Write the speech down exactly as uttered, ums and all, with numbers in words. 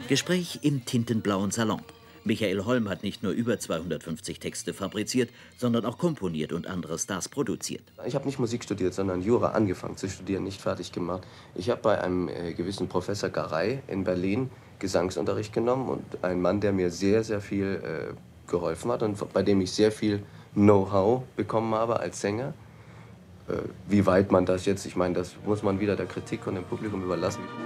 Gespräch im tintenblauen Salon. Michael Holm hat nicht nur über zweihundertfünfzig Texte fabriziert, sondern auch komponiert und andere Stars produziert. Ich habe nicht Musik studiert, sondern Jura angefangen zu studieren, nicht fertig gemacht. Ich habe bei einem äh, gewissen Professor Garay in Berlin Gesangsunterricht genommen und ein Mann, der mir sehr, sehr viel äh, geholfen hat und bei dem ich sehr viel Know-how bekommen habe als Sänger. Äh, wie weit man das jetzt, ich meine, das muss man wieder der Kritik und dem Publikum überlassen.